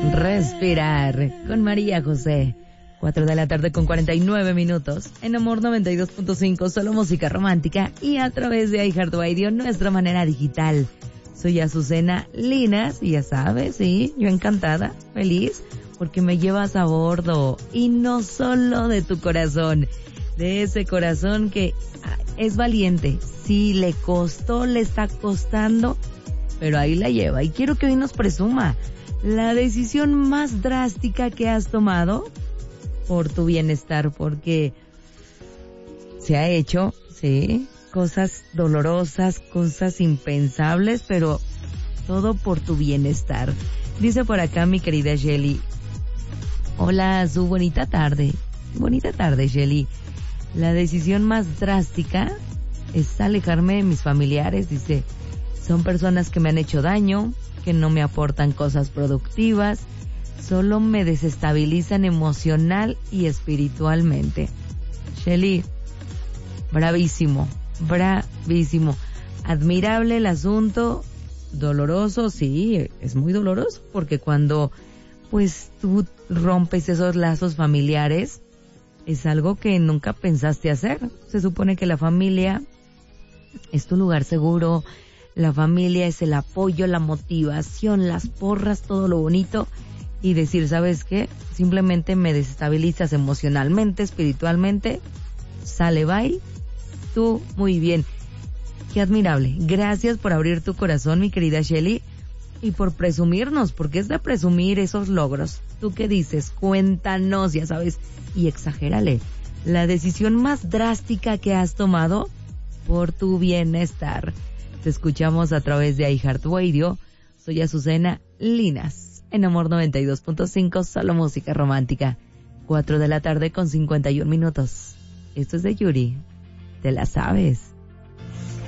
Respirar con María José. 4 de la tarde con 49 minutos. En Amor 92.5, solo música romántica y a través de iHeartRadio, nuestra manera digital. Soy Azucena Linas y ya sabes, sí, yo encantada, feliz, porque me llevas a bordo. Y no solo de tu corazón, de ese corazón que es valiente. Sí, le costó, le está costando, pero ahí la lleva. Y quiero que hoy nos presuma la decisión más drástica que has tomado por tu bienestar, porque se ha hecho, sí, cosas dolorosas, cosas impensables, pero todo por tu bienestar. Dice por acá mi querida Shelly, hola, su bonita tarde, Shelly. La decisión más drástica es alejarme de mis familiares, dice, son personas que me han hecho daño, que no me aportan cosas productivas, solo me desestabilizan emocional y espiritualmente. Shelly, bravísimo. Admirable el asunto, doloroso, sí, es muy doloroso, porque cuando pues tú rompes esos lazos familiares, es algo que nunca pensaste hacer. Se supone que la familia es tu lugar seguro, la familia es el apoyo, la motivación, las porras, todo lo bonito. Y decir, ¿sabes qué? Simplemente me desestabilizas emocionalmente, espiritualmente. Sale, bye. Tú, muy bien. Qué admirable. Gracias por abrir tu corazón, mi querida Shelly. Y por presumirnos, porque es de presumir esos logros. ¿Tú qué dices? Cuéntanos, ya sabes. Y exagérale. La decisión más drástica que has tomado por tu bienestar. Te escuchamos a través de iHeartRadio. Soy Azucena Linas. En Amor 92.5, solo música romántica. 4 de la tarde con 51 minutos. Esto es de Yuri. ¿Te la sabes?